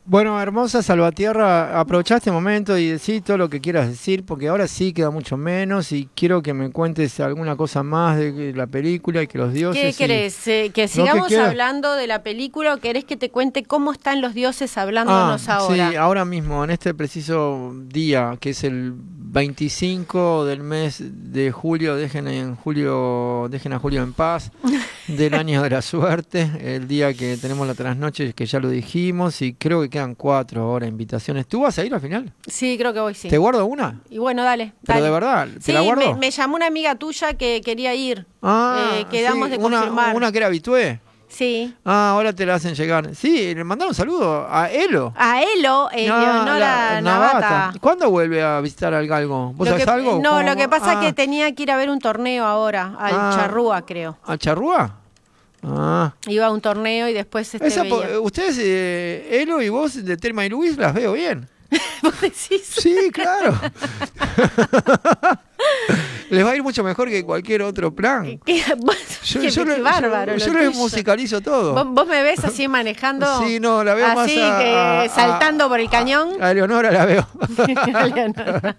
Bueno, hermosa Salvatierra, aprovechá este momento y decí todo lo que quieras decir, porque ahora sí queda mucho menos y quiero que me cuentes alguna cosa más de la película y que los dioses... ¿Qué querés? ¿Que sigamos hablando de la película o querés que te cuente cómo están los dioses hablándonos ahora? Sí, ahora mismo, en este preciso día, que es el 25 del mes de julio, dejen a Julio en paz, del año de la suerte, el día que tenemos la trasnoche, que ya lo dijimos, y creo que quedan 4 ahora invitaciones. ¿Tú vas a ir al final? Sí, creo que voy, sí. ¿Te guardo una? Y bueno, dale. Pero de verdad, ¿te la guardo? Me llamó una amiga tuya que quería ir. Quedamos sí, de confirmar. Una que era habitué. Sí. Ahora te la hacen llegar. Sí, le mandaron un saludo a Elo. A Elo, Leonora Navata. ¿Cuándo vuelve a visitar al Galgo? ¿Vos sabés algo? No, lo que pasa es que tenía que ir a ver un torneo ahora, al Charrúa, creo. ¿Al Charrúa? Iba a un torneo y después veía. Ustedes, Elo y vos de Telma y Luis, las veo bien. ¿Vos decís? Sí, claro. Les va a ir mucho mejor que cualquier otro plan. Bárbaro. Yo les musicalizo todo. ¿Vos me ves así manejando? Sí, no, la veo así más saltando por el cañón. A Leonora la veo. A Leonora.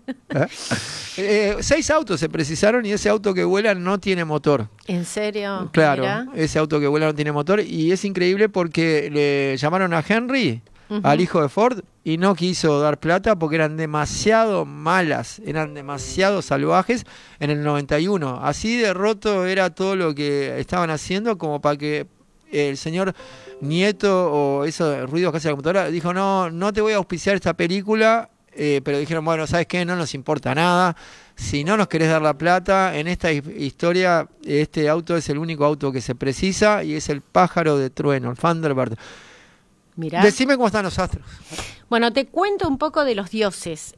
6 autos se precisaron y ese auto que vuela no tiene motor. ¿En serio? Claro, Mirá. ese auto que vuela no tiene motor y es increíble porque le llamaron a Henry, al hijo de Ford, y no quiso dar plata porque eran demasiado malas, eran demasiado salvajes en el 91. Así de roto era todo lo que estaban haciendo como para que el señor Nieto o esos ruidos que hace la computadora dijo, no te voy a auspiciar esta película, pero dijeron, bueno, ¿sabes qué? No nos importa nada. Si no nos querés dar la plata, en esta historia este auto es el único auto que se precisa y es el pájaro de trueno, el Thunderbird. Mirá. Decime cómo están los astros. Bueno, te cuento un poco de los dioses.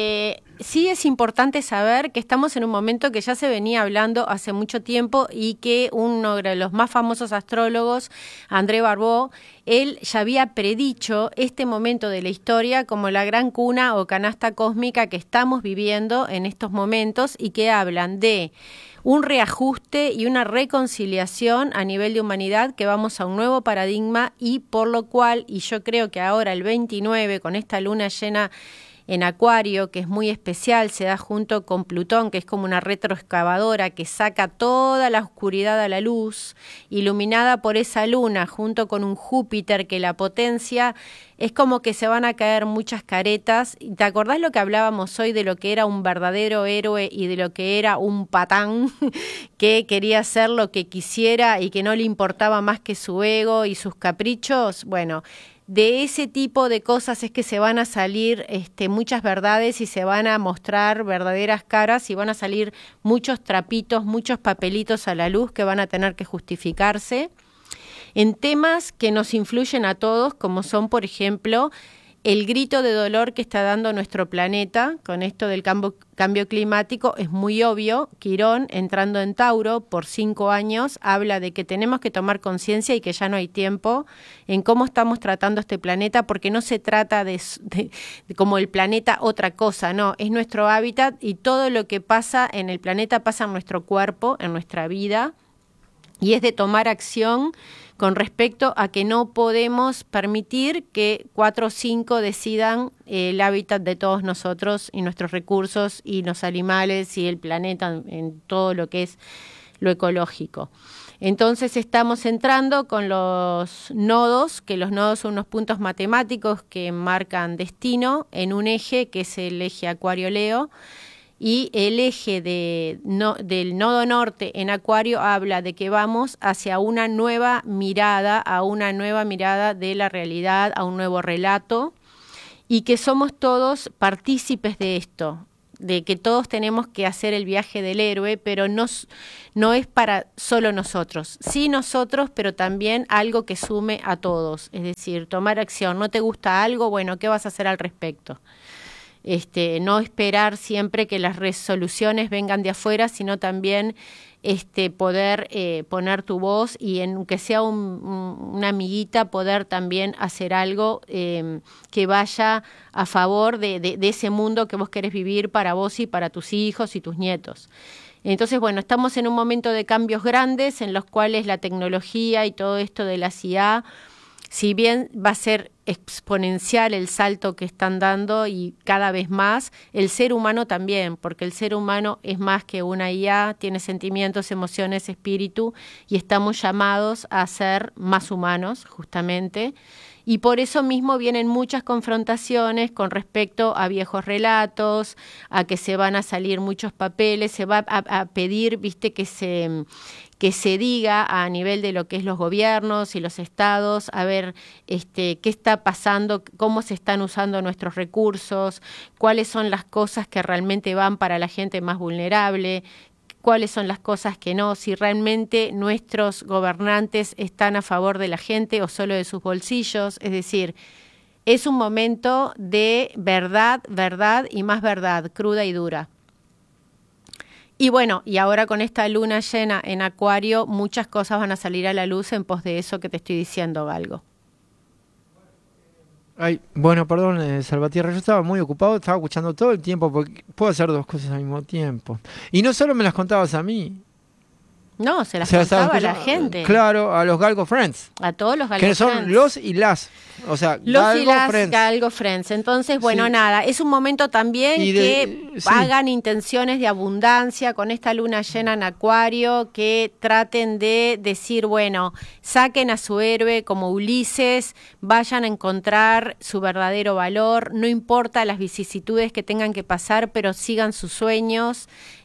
Sí es importante saber que estamos en un momento que ya se venía hablando hace mucho tiempo y que uno de los más famosos astrólogos, André Barbeau, él ya había predicho este momento de la historia como la gran cuna o canasta cósmica que estamos viviendo en estos momentos y que hablan de un reajuste y una reconciliación a nivel de humanidad, que vamos a un nuevo paradigma y por lo cual, y yo creo que ahora el 29 con esta luna llena en Acuario, que es muy especial, se da junto con Plutón, que es como una retroexcavadora que saca toda la oscuridad a la luz, iluminada por esa luna, junto con un Júpiter que la potencia, es como que se van a caer muchas caretas. ¿Te acordás lo que hablábamos hoy de lo que era un verdadero héroe y de lo que era un patán que quería hacer lo que quisiera y que no le importaba más que su ego y sus caprichos? Bueno, de ese tipo de cosas es que se van a salir muchas verdades y se van a mostrar verdaderas caras y van a salir muchos trapitos, muchos papelitos a la luz que van a tener que justificarse en temas que nos influyen a todos, como son, por ejemplo, el grito de dolor que está dando nuestro planeta con esto del cambio climático. Es muy obvio. Quirón, entrando en Tauro por 5 años, habla de que tenemos que tomar conciencia y que ya no hay tiempo en cómo estamos tratando este planeta, porque no se trata de como el planeta otra cosa, no, es nuestro hábitat y todo lo que pasa en el planeta pasa en nuestro cuerpo, en nuestra vida, y es de tomar acción con respecto a que no podemos permitir que 4 o 5 decidan el hábitat de todos nosotros y nuestros recursos y los animales y el planeta en todo lo que es lo ecológico. Entonces estamos entrando con los nodos, que los nodos son unos puntos matemáticos que marcan destino en un eje que es el eje Acuario-Leo. Y el eje del nodo norte en Acuario habla de que vamos hacia una nueva mirada, a una nueva mirada de la realidad, a un nuevo relato, y que somos todos partícipes de esto, de que todos tenemos que hacer el viaje del héroe, pero no es para solo nosotros. Sí nosotros, pero también algo que sume a todos, es decir, tomar acción. ¿No te gusta algo? Bueno, ¿qué vas a hacer al respecto? No esperar siempre que las resoluciones vengan de afuera, sino también poder poner tu voz y aunque sea una amiguita, poder también hacer algo que vaya a favor de ese mundo que vos querés vivir para vos y para tus hijos y tus nietos. Entonces, bueno, estamos en un momento de cambios grandes en los cuales la tecnología y todo esto de la IA, si bien va a ser exponencial el salto que están dando y cada vez más el ser humano también, porque el ser humano es más que una IA, tiene sentimientos, emociones, espíritu y estamos llamados a ser más humanos justamente. Y por eso mismo vienen muchas confrontaciones con respecto a viejos relatos, a que se van a salir muchos papeles, se va a pedir, viste, que se diga a nivel de lo que es los gobiernos y los estados, a ver qué está pasando, cómo se están usando nuestros recursos, cuáles son las cosas que realmente van para la gente más vulnerable, cuáles son las cosas que no, si realmente nuestros gobernantes están a favor de la gente o solo de sus bolsillos. Es decir, es un momento de verdad, verdad y más verdad, cruda y dura. Y bueno, y ahora con esta luna llena en Acuario, muchas cosas van a salir a la luz en pos de eso que te estoy diciendo, Galgo. Ay, bueno, perdón, Salvatierra, yo estaba muy ocupado, estaba escuchando todo el tiempo porque puedo hacer dos cosas al mismo tiempo. Y no solo me las contabas a mí. No, se las contaba a la gente. Claro, a los Galgo Friends. A todos los Galgo Friends. Que son los y las. O sea, los Galgo y las Friends. Galgo Friends. Entonces, bueno, sí. Nada, es un momento también que hagan intenciones de abundancia con esta luna llena en Acuario, que traten de decir, bueno, saquen a su héroe como Ulises, vayan a encontrar su verdadero valor, no importa las vicisitudes que tengan que pasar, pero sigan sus sueños.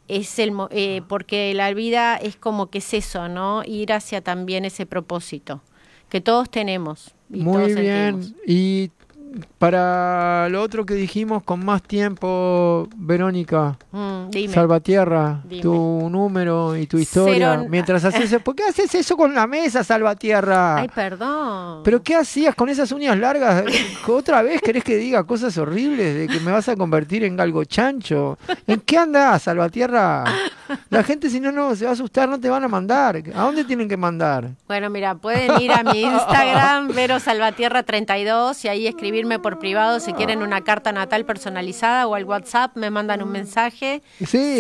Porque la vida es como que es eso, ¿no? Ir hacia también ese propósito que todos tenemos y muy todos bien. sentimos. Y para lo otro que dijimos con más tiempo, Verónica, dime. Salvatierra, Dime. Tu número y tu historia. Mientras haces eso, ¿por qué haces eso con la mesa, Salvatierra? Ay, perdón. ¿Pero qué hacías con esas uñas largas? ¿Otra vez querés que diga cosas horribles de que me vas a convertir en galgo chancho? ¿En qué andás, Salvatierra? La gente, si no se va a asustar, no te van a mandar. ¿A dónde tienen que mandar? Bueno, mira, pueden ir a mi Instagram, VeroSalvatierra32, y ahí escribirme por privado si quieren una carta natal personalizada, o al WhatsApp me mandan un mensaje, sí.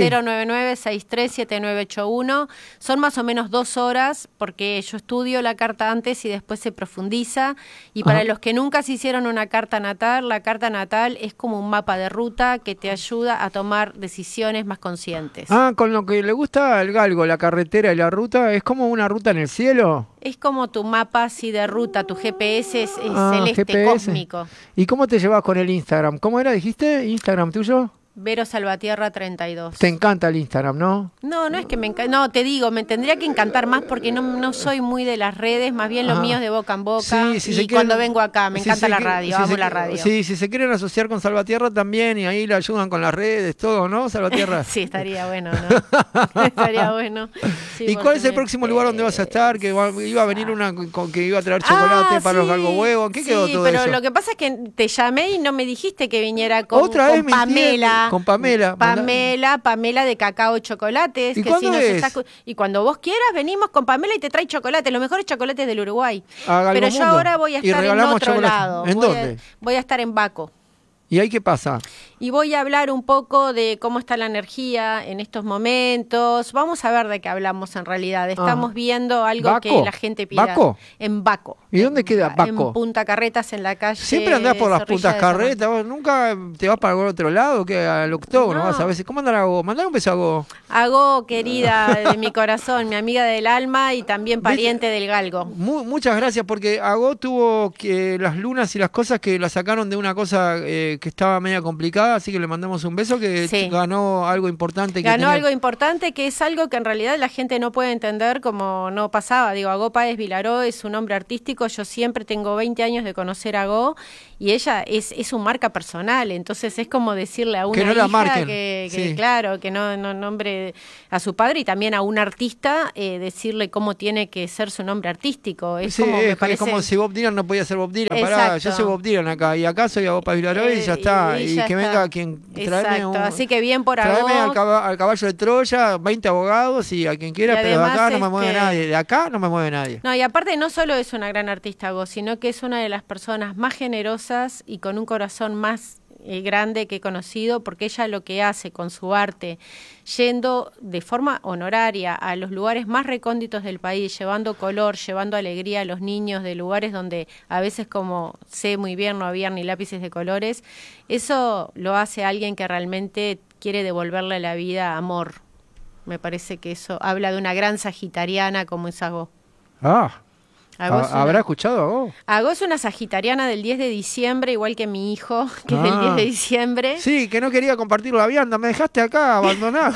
099-637981. Son más o menos 2 horas, porque yo estudio la carta antes y después se profundiza. Y para los que nunca se hicieron una carta natal, la carta natal es como un mapa de ruta que te ayuda a tomar decisiones más conscientes. Con lo que le gusta al galgo, la carretera y la ruta, ¿es como una ruta en el cielo? Es como tu mapa así de ruta, tu GPS es celeste, GPS. Cósmico. ¿Y cómo te llevas con el Instagram? ¿Cómo era, dijiste? ¿Instagram tuyo? VeroSalvatierra32. Te encanta el Instagram, ¿no? No, no es que me encanta. No, te digo, me tendría que encantar más porque no soy muy de las redes, más bien lo mío es de boca en boca. Sí, y cuando vengo acá, me encanta la radio, amo la radio. Sí, si se quieren asociar con Salvatierra también y ahí le ayudan con las redes, todo, ¿no, Salvatierra? Sí, estaría bueno, ¿no? Estaría bueno. Sí, ¿y cuál es el próximo lugar donde vas a estar? Que iba a venir una que iba a traer chocolate para los galgo huevos. ¿En qué quedó todo eso? Sí, pero lo que pasa es que te llamé y no me dijiste que viniera con Pamela. Con Pamela. Pamela de Cacao Chocolates. ¿Y que cuándo es? Y cuando vos quieras, venimos con Pamela y te trae chocolate, los mejores chocolates del Uruguay. Pero yo ahora voy a estar en otro lado. ¿En dónde? Voy a estar en Baco. ¿Y ahí qué pasa? Y voy a hablar un poco de cómo está la energía en estos momentos. Vamos a ver de qué hablamos en realidad. Estamos viendo algo ¿Baco? Que la gente pida. ¿Baco? En Baco. ¿Y dónde queda Baco? En Punta Carretas, en la calle. Siempre andás por las Puntas Carretas. ¿Vos nunca te vas para algún otro lado? Que al octógono vas a veces. ¿Cómo andará Ago? Mandale un beso a Ago. Ago, querida de mi corazón, mi amiga del alma y también pariente del galgo. Muchas gracias, porque Ago tuvo que las lunas y las cosas que la sacaron de una cosa que estaba media complicada, así que le mandamos un beso, que ganó algo importante. Ganó algo importante, que es algo que en realidad la gente no puede entender como no pasaba. Digo, Ago Páez Vilaró es un nombre artístico, yo siempre tengo 20 años de conocer a Ago, y ella es su marca personal, entonces es como decirle a una hija que claro, que no nombre a su padre, y también a un artista decirle cómo tiene que ser su nombre artístico. Es como, me parece... es como si Bob Dylan no podía ser Bob Dylan. Pará, yo soy Bob Dylan acá, y acá soy Ago Páez Vilaró y ya está. Y que venga quien traeme así que bien por Ago. Traeme al caballo de Troya, 20 abogados y a quien quiera, pero de acá no me mueve nadie. De acá no me mueve nadie. No, y aparte no solo es una gran artista Ago, sino que es una de las personas más generosas y con un corazón más grande que he conocido, porque ella lo que hace con su arte, yendo de forma honoraria a los lugares más recónditos del país, llevando color, llevando alegría a los niños de lugares donde a veces, como sé muy bien, no había ni lápices de colores, eso lo hace alguien que realmente quiere devolverle a la vida amor. Me parece que eso habla de una gran sagitariana como es Agó. ¿Habrá escuchado a vos? Agó es una sagitariana del 10 de diciembre, igual que mi hijo, que es del 10 de diciembre. Sí, que no quería compartir la vianda, me dejaste acá abandonado.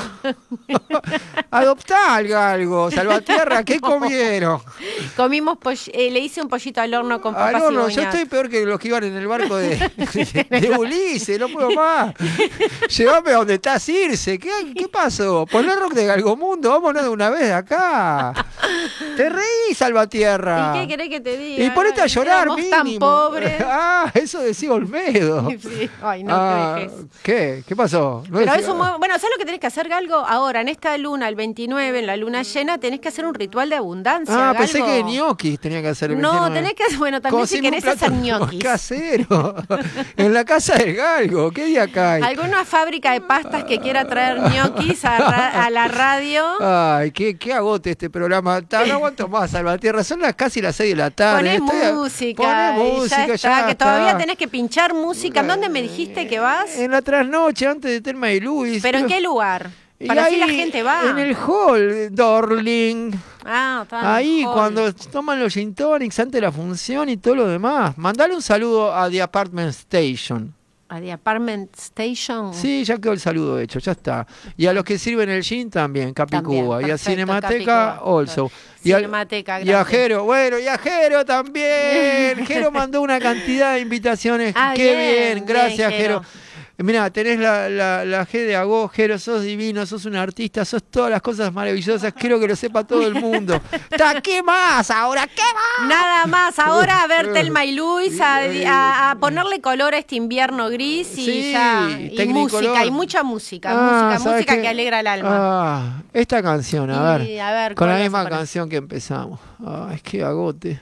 Adoptá algo, Salvatierra, ¿qué comieron? Comimos, le hice un pollito al horno con papas y boñadas. Yo estoy peor que los que iban en el barco de Ulises, no puedo más. Llévame a donde está Circe, ¿qué pasó? Poné rock de Galgomundo, vámonos de una vez de acá. Te reí, Salvatierra. ¿Y qué querés que te diga? Y ponete a llorar, mínimo. Tan pobres. Eso decía Olmedo. Sí. Ay, no, ¿Qué pasó? No pero decía... eso, bueno, ¿sabes lo que tenés que hacer, Galgo? Ahora, en esta luna, el 29, en la luna llena, tenés que hacer un ritual de abundancia, pensé Galgo. que ñoquis tenía que hacer el 29. No, tenés que hacer, bueno, también si querés hacer ñoquis. Casero, en la casa del Galgo, ¿qué día cae? ¿Alguna fábrica de pastas que quiera traer ñoquis a la radio? Ay, qué agote este programa. No aguanto más, Salvatierra, son casi las 6 de la tarde. Poné música, ya que todavía tenés que pinchar música. ¿En dónde me dijiste que vas? En la trasnoche, antes de Telma y Luis. ¿Pero en qué lugar? Para así la gente va. En el hall, Darling. Está ahí, cuando toman los gin tonics antes de la función y todo lo demás. Mandale un saludo a The Apartment Station. ¿A The Apartment Station? Sí, ya quedó el saludo hecho, ya está. Y a los que sirven el gin también, Capicúa. También, y a Cinemateca, Capicúa. also. Cinemateca, y a Jero, y a Jero también. Jero mandó una cantidad de invitaciones. Qué bien, gracias, Jero. Mirá, tenés la G de Agó, Jero, sos divino, sos un artista, sos todas las cosas maravillosas, quiero que lo sepa todo el mundo. ¿Qué más ahora? ¿Qué más? Nada más, ahora a ver Telma y Luis, a ponerle color a este invierno gris y y música, y mucha música, música que alegra el alma. Esta canción, a ver con la misma canción que empezamos. Es que agote.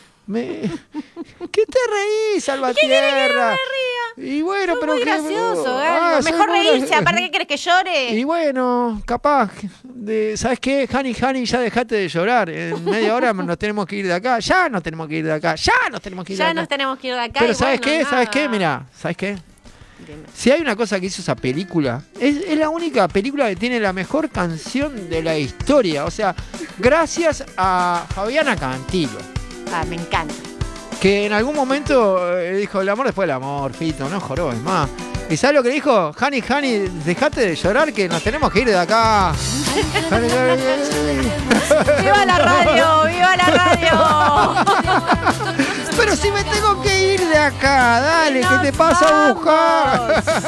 ¿Qué te reís, Salvatierra? Y bueno, soy pero muy gracioso, mejor reírse, aparte que querés que llore. Y bueno, capaz, ¿sabes qué? Honey, ya dejate de llorar. En media hora nos tenemos que ir de acá. Ya nos tenemos que ir de acá. Pero ¿sabes qué? ¿Sabes qué? Mirá, ¿sabes qué? Si hay una cosa que hizo esa película, es la única película que tiene la mejor canción de la historia. O sea, gracias a Fabiana Cantilo. Me encanta. Que en algún momento dijo, el amor después del amor, Fito, no jorobes más. ¿Y sabes lo que dijo? Honey, dejate de llorar que nos tenemos que ir de acá. ¡Viva la radio! ¡Viva la radio! Pero si me tengo que ir de acá, dale, que te paso a buscar.